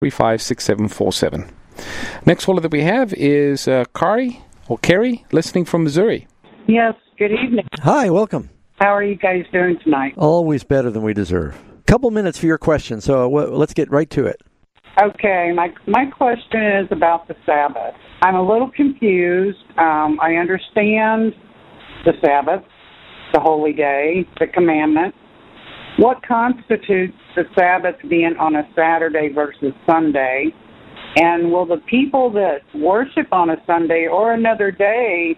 888-935-6747. Next caller that we have is Carrie, listening from Missouri. Yes, good evening. Hi, welcome. How are you guys doing tonight? Always better than we deserve. Couple minutes for your question, so let's get right to it. Okay, my question is about the Sabbath. I'm a little confused. I understand the Sabbath, the holy day, the commandment. What constitutes the Sabbath being on a Saturday versus Sunday? And will the people that worship on a Sunday or another day,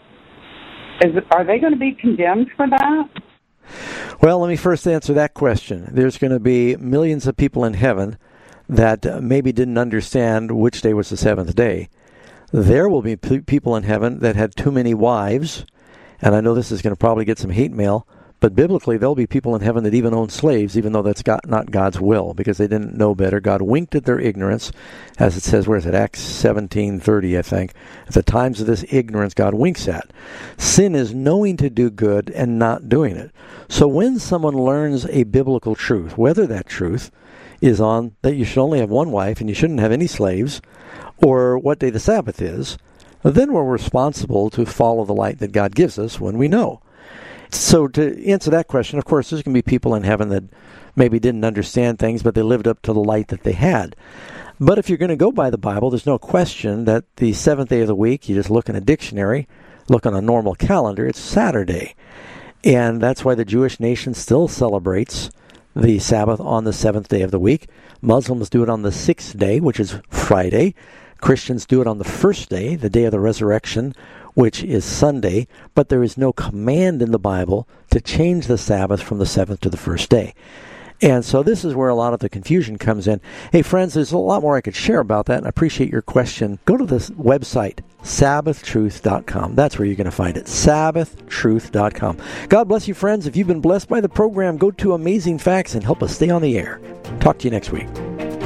are they going to be condemned for that? Well, let me first answer that question. There's going to be millions of people in heaven that maybe didn't understand which day was the seventh day. There will be people in heaven that had too many wives, and I know this is going to probably get some hate mail, but biblically there'll be people in heaven that even own slaves, even though that's not God's will, because they didn't know better. God winked at their ignorance, as it says, where is it, Acts 17:30, I think. At the times of this ignorance, God winks at. Sin is knowing to do good and not doing it. So when someone learns a biblical truth, whether that truth is on that you should only have one wife and you shouldn't have any slaves, or what day the Sabbath is, then we're responsible to follow the light that God gives us when we know. So to answer that question, of course, there's going to be people in heaven that maybe didn't understand things, but they lived up to the light that they had. But if you're going to go by the Bible, there's no question that the seventh day of the week, you just look in a dictionary, look on a normal calendar, it's Saturday. And that's why the Jewish nation still celebrates the Sabbath on the seventh day of the week. Muslims do it on the sixth day, which is Friday. Christians do it on the first day, the day of the resurrection, which is Sunday, but there is no command in the Bible to change the Sabbath from the seventh to the first day. And so this is where a lot of the confusion comes in. Hey, friends, there's a lot more I could share about that, and I appreciate your question. Go to this website, sabbathtruth.com. That's where you're going to find it, sabbathtruth.com. God bless you, friends. If you've been blessed by the program, go to Amazing Facts and help us stay on the air. Talk to you next week.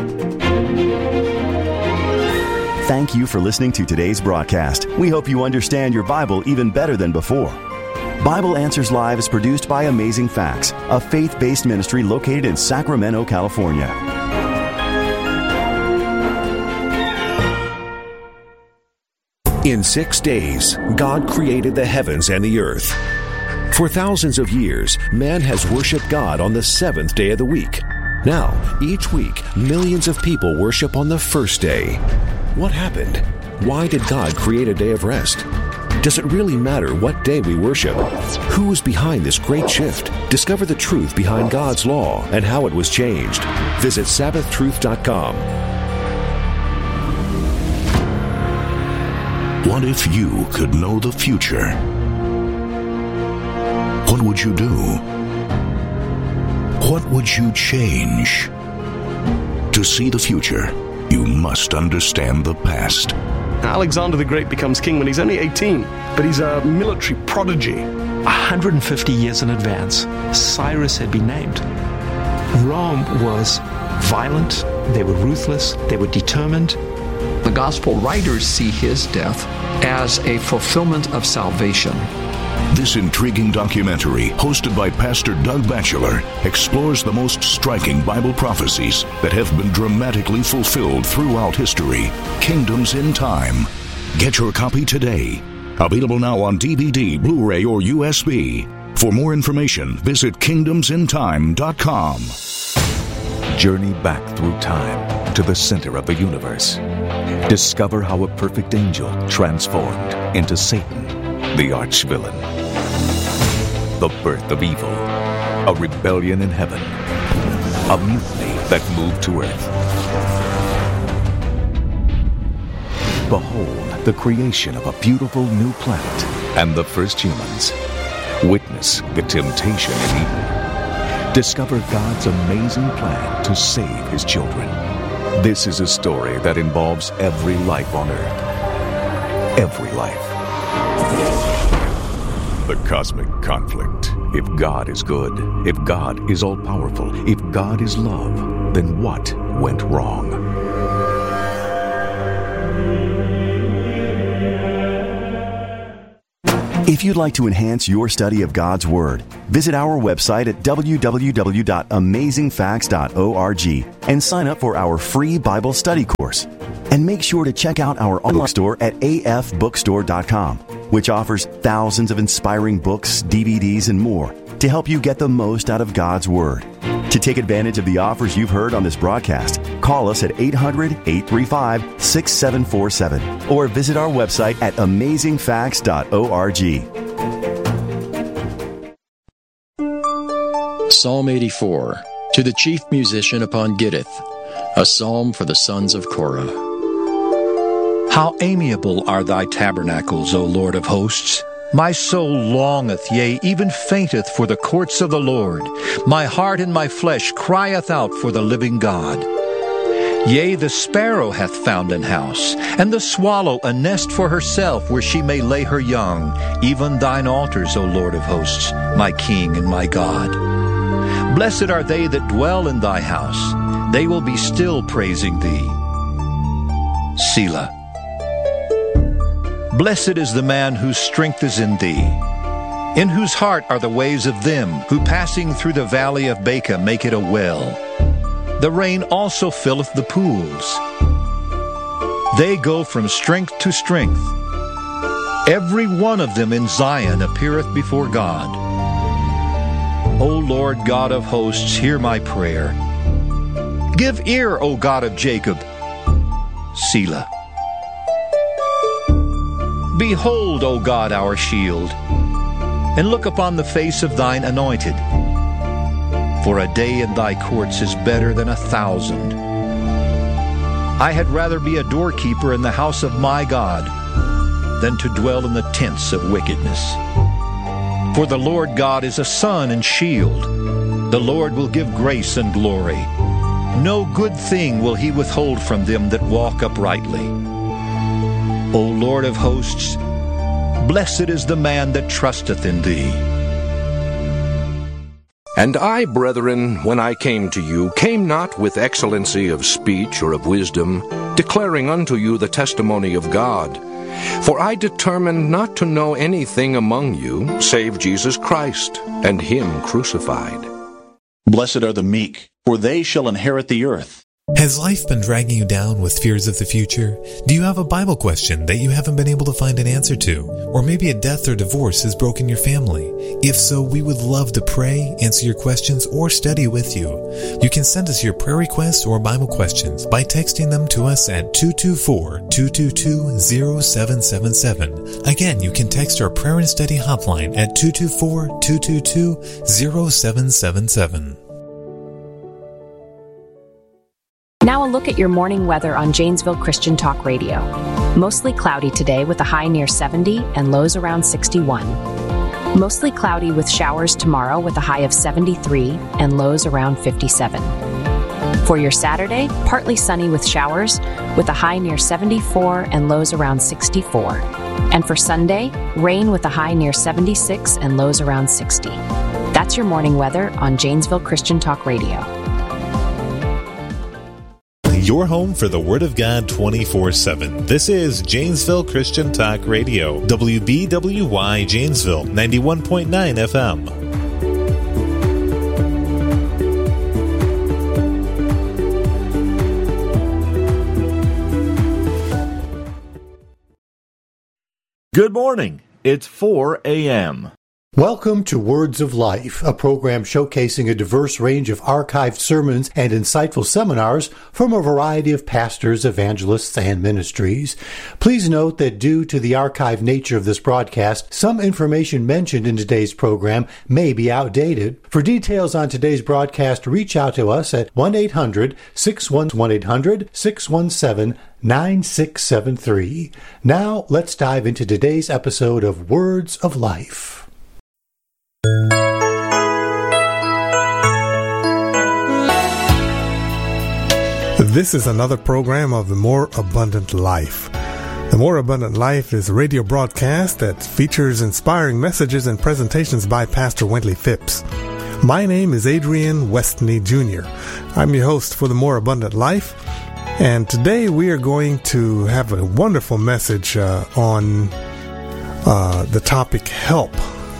Thank you for listening to today's broadcast. We hope you understand your Bible even better than before. Bible Answers Live is produced by Amazing Facts, a faith-based ministry located in Sacramento, California. In 6 days, God created the heavens and the earth. For thousands of years, man has worshiped God on the seventh day of the week. Now, each week, millions of people worship on the first day. What happened? Why did God create a day of rest? Does it really matter what day we worship? Who is behind this great shift? Discover the truth behind God's law and how it was changed. Visit sabbathtruth.com. What if you could know the future? What would you do? What would you change? To see the future, you must understand the past. Alexander the Great becomes king when he's only 18, but he's a military prodigy. 150 years in advance, Cyrus had been named. Rome was violent, they were ruthless, they were determined. The gospel writers see his death as a fulfillment of salvation. This intriguing documentary, hosted by Pastor Doug Batchelor, explores the most striking Bible prophecies that have been dramatically fulfilled throughout history. Kingdoms in Time. Get your copy today. Available now on DVD, Blu-ray, or USB. For more information, visit kingdomsintime.com. Journey back through time to the center of the universe. Discover how a perfect angel transformed into Satan, the arch-villain. The birth of evil, a rebellion in heaven, a mutiny that moved to earth. Behold the creation of a beautiful new planet and the first humans. Witness the temptation in Eden. Discover God's amazing plan to save His children. This is a story that involves every life on earth. Every life. The cosmic conflict. If God is good, if God is all-powerful, if God is love, then what went wrong? If you'd like to enhance your study of God's Word, visit our website at www.amazingfacts.org and sign up for our free Bible study course. And make sure to check out our online store at afbookstore.com, which offers thousands of inspiring books, DVDs, and more to help you get the most out of God's Word. To take advantage of the offers you've heard on this broadcast, call us at 800-835-6747 or visit our website at amazingfacts.org. Psalm 84, to the chief musician upon Gittith, a psalm for the sons of Korah. How amiable are thy tabernacles, O Lord of hosts! My soul longeth, yea, even fainteth for the courts of the Lord. My heart and my flesh crieth out for the living God. Yea, the sparrow hath found an house, and the swallow a nest for herself, where she may lay her young, even thine altars, O Lord of hosts, my King and my God. Blessed are they that dwell in thy house. They will be still praising thee. Selah. Blessed is the man whose strength is in thee, in whose heart are the ways of them who passing through the valley of Baca make it a well. The rain also filleth the pools. They go from strength to strength. Every one of them in Zion appeareth before God. O Lord God of hosts, hear my prayer. Give ear, O God of Jacob. Selah. Behold, O God, our shield, and look upon the face of thine anointed. For a day in thy courts is better than 1,000. I had rather be a doorkeeper in the house of my God than to dwell in the tents of wickedness. For the Lord God is a sun and shield. The Lord will give grace and glory. No good thing will he withhold from them that walk uprightly. O Lord of hosts, blessed is the man that trusteth in thee. And I, brethren, when I came to you, came not with excellency of speech or of wisdom, declaring unto you the testimony of God. For I determined not to know anything among you, save Jesus Christ, and him crucified. Blessed are the meek, for they shall inherit the earth. Has life been dragging you down with fears of the future? Do you have a Bible question that you haven't been able to find an answer to? Or maybe a death or divorce has broken your family? If so, we would love to pray, answer your questions, or study with you. You can send us your prayer requests or Bible questions by texting them to us at 224-222-0777. Again, you can text our prayer and study hotline at 224-222-0777. Now a look at your morning weather on Janesville Christian Talk Radio. Mostly cloudy today with a high near 70 and lows around 61. Mostly cloudy with showers tomorrow with a high of 73 and lows around 57. For your Saturday, partly sunny with showers with a high near 74 and lows around 64. And for Sunday, rain with a high near 76 and lows around 60. That's your morning weather on Janesville Christian Talk Radio. Your home for the Word of God 24/7. This is Janesville Christian Talk Radio, WBWY Janesville, 91.9 FM. Good morning. It's 4 a.m. Welcome to Words of Life, a program showcasing a diverse range of archived sermons and insightful seminars from a variety of pastors, evangelists, and ministries. Please note that due to the archived nature of this broadcast, some information mentioned in today's program may be outdated. For details on today's broadcast, reach out to us at 1-800-617-9673. Now, let's dive into today's episode of Words of Life. This is another program of The More Abundant Life. The More Abundant Life is a radio broadcast that features inspiring messages and presentations by Pastor Wentley Phipps. My name is Adrian Westney Jr. I'm your host for The More Abundant Life, and today we are going to have a wonderful message on the topic help.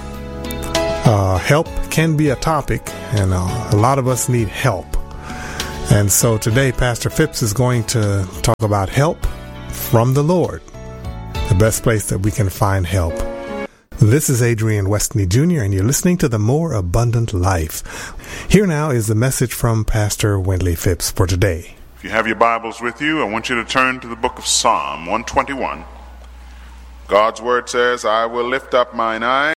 Help can be a topic, and a lot of us need help. And so today, Pastor Phipps is going to talk about help from the Lord, the best place that we can find help. This is Adrian Westney Jr., and you're listening to The More Abundant Life. Here now is the message from Pastor Wendley Phipps for today. If you have your Bibles with you, I want you to turn to the book of Psalm 121. God's word says, I will lift up mine eyes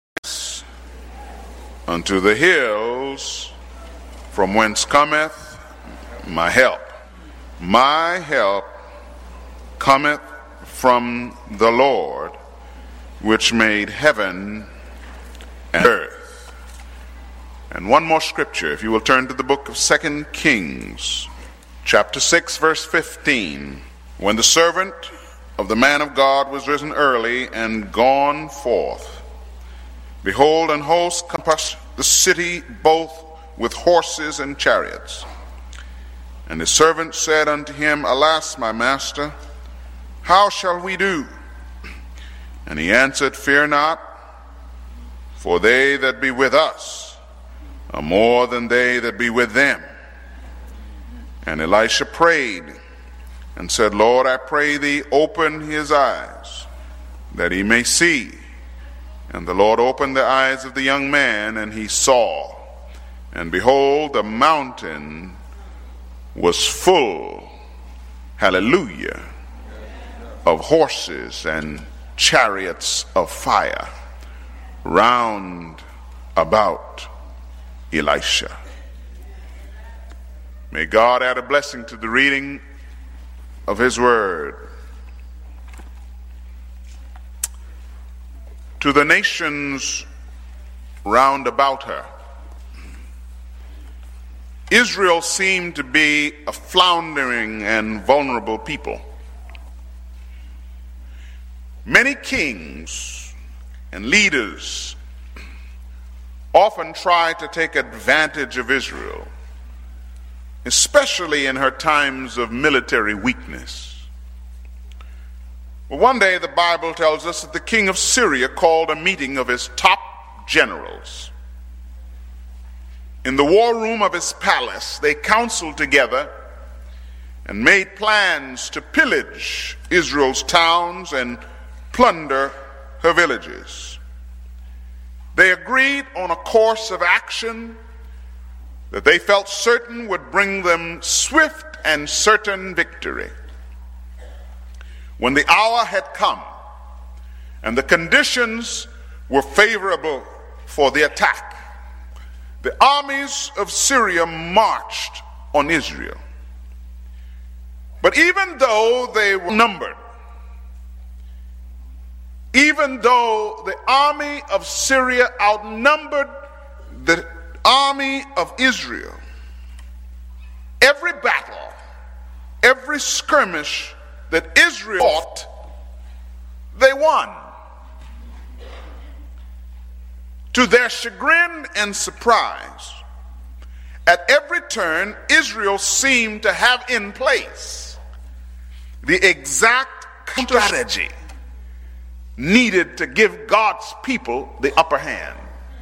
unto the hills, from whence cometh my help. My help cometh from the Lord, which made heaven and earth. And one more scripture, if you will turn to the book of 2 Kings, chapter 6, verse 15. When the servant of the man of God was risen early and gone forth, behold, an host compassed the city both with horses and chariots. And the servant said unto him, Alas, my master, how shall we do? And he answered, Fear not, for they that be with us are more than they that be with them. And Elisha prayed and said, Lord, I pray thee, open his eyes, that he may see. And the Lord opened the eyes of the young man, and he saw. And behold, the mountain was full, hallelujah, of horses and chariots of fire round about Elisha. May God add a blessing to the reading of his word. To the nations round about her, Israel seemed to be a floundering and vulnerable people. Many kings and leaders often tried to take advantage of Israel, especially in her times of military weakness. Well, one day the Bible tells us that the king of Syria called a meeting of his top generals. In the war room of his palace, they counseled together and made plans to pillage Israel's towns and plunder her villages. They agreed on a course of action that they felt certain would bring them swift and certain victory. When the hour had come and the conditions were favorable for the attack, the armies of Syria marched on Israel. But even though they were numbered, even though the army of Syria outnumbered the army of Israel, every battle, every skirmish that Israel fought, they won. To their chagrin and surprise, at every turn, Israel seemed to have in place the exact strategy needed to give God's people the upper hand.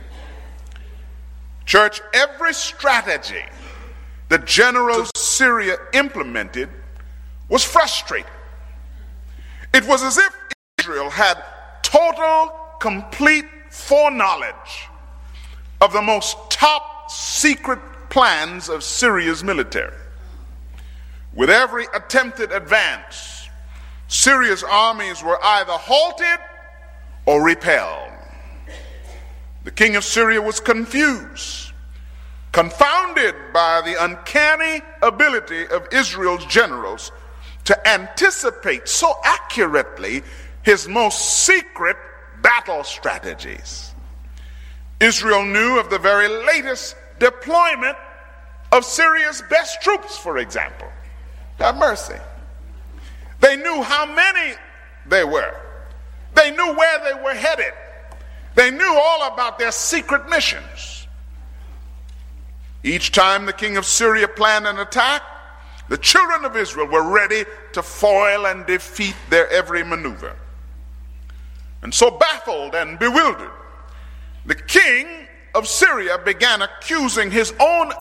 Church, every strategy the generals of Syria implemented was frustrated. It was as if Israel had total, complete foreknowledge of the most top secret plans of Syria's military. With every attempted advance, Syria's armies were either halted or repelled. The king of Syria was confused, confounded by the uncanny ability of Israel's generals to anticipate so accurately his most secret battle strategies. Israel knew of the very latest deployment of Syria's best troops, for example. Have mercy. They knew how many they were. They knew where they were headed. They knew all about their secret missions. Each time the king of Syria planned an attack, the children of Israel were ready to foil and defeat their every maneuver. And so baffled and bewildered, the king of Syria began accusing his own